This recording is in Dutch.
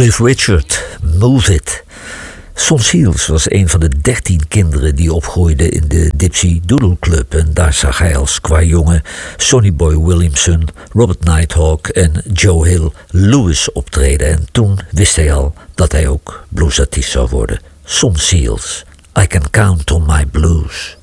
Cliff Richard, Move It. Son Seals was een van de 13 kinderen die opgroeiden in de Dipsy Doodle Club. En daar zag hij als qua jongen Sonny Boy Williamson, Robert Nighthawk en Joe Hill Lewis optreden. En toen wist hij al dat hij ook bluesartiest zou worden. Son Seals, I Can Count on My Blues.